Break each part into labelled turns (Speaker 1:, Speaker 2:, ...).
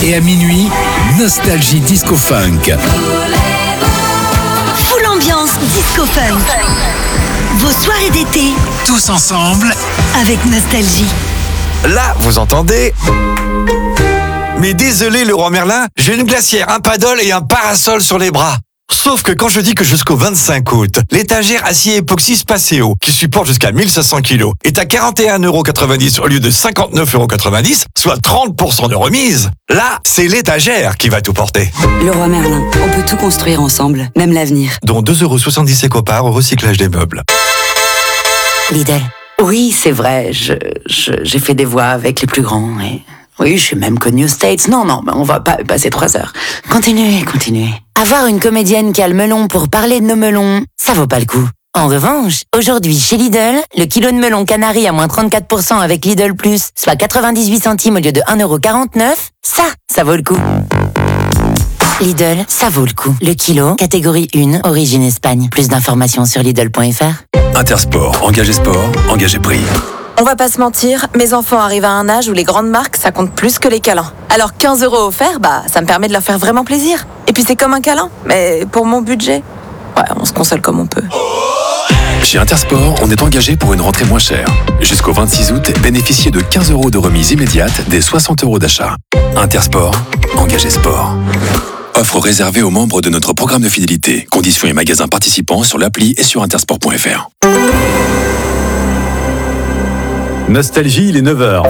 Speaker 1: Et à minuit, Nostalgie Disco Funk.
Speaker 2: Full ambiance Disco Funk. Vos soirées d'été,
Speaker 1: Tous ensemble.
Speaker 2: avec Nostalgie.
Speaker 3: Là, vous entendez? Mais désolé, le roi Merlin, j'ai une glacière, un paddle et un parasol sur les bras. Sauf que quand je dis que jusqu'au 25 août, l'étagère acier époxy Spaceo, qui supporte jusqu'à 1500 kg, est à 41,90€ au lieu de 59,90€, soit 30% de remise, là, c'est l'étagère qui va tout porter.
Speaker 4: Le roi Merlin, on peut tout construire ensemble, même l'avenir.
Speaker 3: Dont 2,70€ éco-part au recyclage des meubles.
Speaker 5: Lidl. Oui, c'est vrai, j'ai fait des voix avec les plus grands et... Oui, je suis même connue aux States. Non, on va pas passer 3 heures. Continuez. Avoir une comédienne qui a le melon pour parler de nos melons, ça vaut pas le coup. En revanche, aujourd'hui, chez Lidl, le kilo de melon Canary à moins 34% avec Lidl Plus, soit 98 centimes au lieu de 1,49€, ça vaut le coup. Lidl, ça vaut le coup. Le kilo, catégorie 1, origine Espagne. Plus d'informations sur Lidl.fr.
Speaker 6: Intersport, engagé sport, engagé prix.
Speaker 7: On va pas se mentir, mes enfants arrivent à un âge où les grandes marques, ça compte plus que les câlins. Alors 15€ offerts, ça me permet de leur faire vraiment plaisir. Et puis c'est comme un câlin, mais pour mon budget. Ouais, on se console comme on peut.
Speaker 6: Chez Intersport, on est engagé pour une rentrée moins chère. Jusqu'au 26 août, bénéficiez de 15€ de remise immédiate des 60€ d'achat. Intersport, engagé sport. Offre réservée aux membres de notre programme de fidélité. Conditions et magasins participants sur l'appli et sur intersport.fr.
Speaker 8: Nostalgie, il est 9h.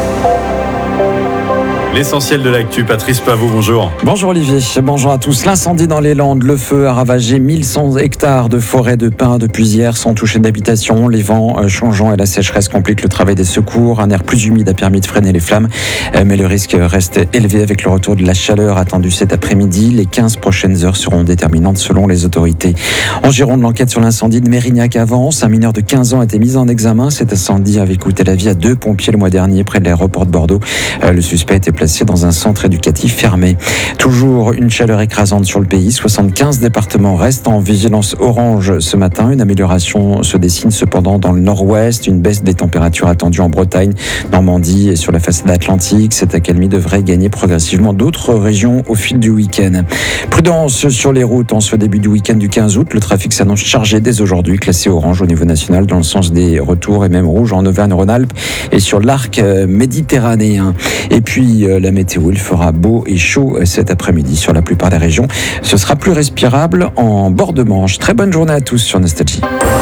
Speaker 8: L'essentiel de l'actu, Patrice Pavot, bonjour.
Speaker 9: Bonjour Olivier, bonjour à tous. L'incendie dans les Landes, le feu a ravagé 1100 hectares de forêt de pins depuis hier sans toucher d'habitation. Les vents changeants et la sécheresse compliquent le travail des secours. Un air plus humide a permis de freiner les flammes, mais le risque reste élevé avec le retour de la chaleur attendue cet après-midi. Les 15 prochaines heures seront déterminantes selon les autorités. En Gironde, l'enquête sur l'incendie de Mérignac avance. Un mineur de 15 ans a été mis en examen. Cet incendie avait coûté la vie à 2 pompiers le mois dernier près de l'aéroport de Bordeaux. Le suspect était placé dans un centre éducatif fermé. Toujours une chaleur écrasante sur le pays. 75 départements restent en vigilance orange ce matin. Une amélioration se dessine cependant dans le nord-ouest. Une baisse des températures attendues en Bretagne, Normandie et sur la façade atlantique. Cette accalmie devrait gagner progressivement d'autres régions au fil du week-end. Prudence sur les routes en ce début du week-end du 15 août. Le trafic s'annonce chargé dès aujourd'hui, classé orange au niveau national dans le sens des retours et même rouge en Auvergne-Rhône-Alpes et sur l'arc méditerranéen. Et puis la météo, il fera beau et chaud cet après-midi sur la plupart des régions. Ce sera plus respirable en bord de Manche. Très bonne journée à tous sur Nostalgie.